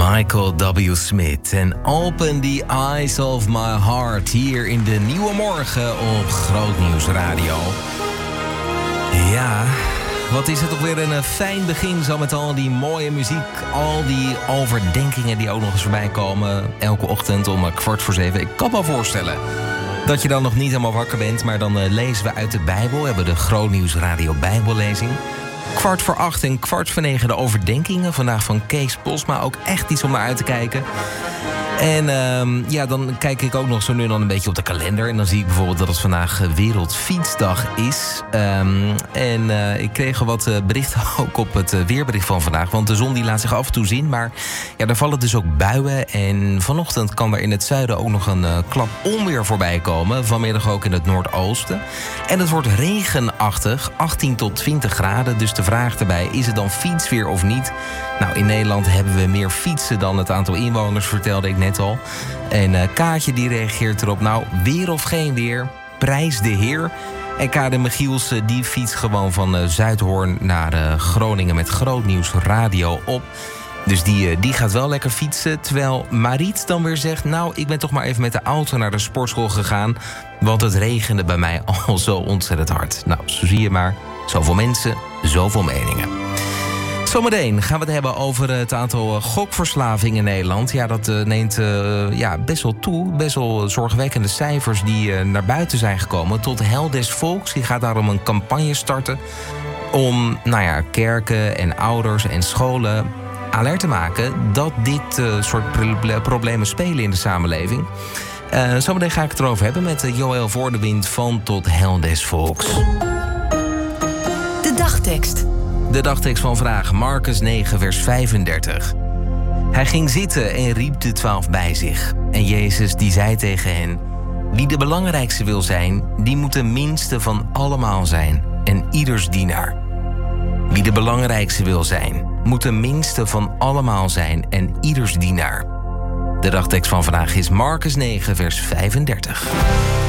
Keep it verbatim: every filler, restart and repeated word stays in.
Michael W. Smith en Open the Eyes of My Heart hier in de Nieuwe Morgen op Grootnieuws Radio. Ja, wat is het toch weer een fijn begin zo met al die mooie muziek, al die overdenkingen die ook nog eens voorbij komen elke ochtend om kwart voor zeven. Ik kan me voorstellen dat je dan nog niet helemaal wakker bent, maar dan uh, lezen we uit de Bijbel. We hebben de Grootnieuws Radio Bijbellezing. Kwart voor acht en kwart voor negen de overdenkingen. Vandaag van Kees Posma, ook echt iets om naar uit te kijken. En uh, ja, dan kijk ik ook nog zo nu en dan een beetje op de kalender. En dan zie ik bijvoorbeeld dat het vandaag Wereldfietsdag is. Um, en uh, ik kreeg wat uh, berichten ook op het uh, weerbericht van vandaag. Want de zon die laat zich af en toe zien. Maar ja, er vallen dus ook buien. En vanochtend kan er in het zuiden ook nog een uh, klap onweer voorbij komen. Vanmiddag ook in het noordoosten. En het wordt regenachtig, achttien tot twintig graden. Dus de vraag erbij, is het dan fietsweer of niet? Nou, in Nederland hebben we meer fietsen dan het aantal inwoners, vertelde ik net al. En uh, Kaatje die reageert erop, nou, weer of geen weer, prijs de heer. En Karin Michiels uh, die fietst gewoon van uh, Zuidhoorn naar uh, Groningen met Grootnieuws Radio op. Dus die, uh, die gaat wel lekker fietsen. Terwijl Mariet dan weer zegt, nou, ik ben toch maar even met de auto naar de sportschool gegaan, want het regende bij mij al zo ontzettend hard. Nou, zo zie je maar, zoveel mensen, zoveel meningen. Zometeen gaan we het hebben over het aantal gokverslavingen in Nederland. Ja, dat uh, neemt uh, ja, best wel toe. Best wel zorgwekkende cijfers die uh, naar buiten zijn gekomen. Tot Hel des Volks, die gaat daarom een campagne starten om nou ja, kerken en ouders en scholen alert te maken dat dit uh, soort pro- problemen spelen in de samenleving. Uh, zometeen ga ik het erover hebben met uh, Joël Voordewind van Tot Hel des Volks. De dagtekst. De dagtekst van vandaag, Marcus negen, vers vijfendertig. Hij ging zitten en riep de twaalf bij zich. En Jezus die zei tegen hen, wie de belangrijkste wil zijn, die moet de minste van allemaal zijn en ieders dienaar. Wie de belangrijkste wil zijn, moet de minste van allemaal zijn en ieders dienaar. De dagtekst van vandaag is Marcus negen, vers vijfendertig.